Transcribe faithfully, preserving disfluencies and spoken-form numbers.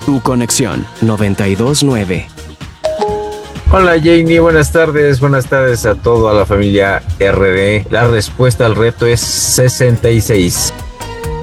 Tu conexión noventa y dos punto nueve. Hola Janie, buenas tardes, buenas tardes a toda la familia R D. La respuesta al reto es sesenta y seis.